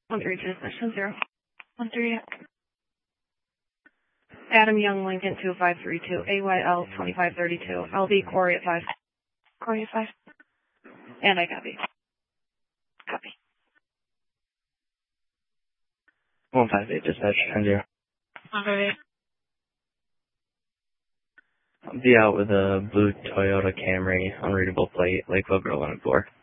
132, Mission 0. 13. Adam Young, Lincoln 2532, AYL 2532, LB Corey at 5. Corey at 5. And I copy. Copy. 158, dispatch, 10-0. 158. I'll be out with a blue Toyota Camry, unreadable plate, Lakeville Grove 104.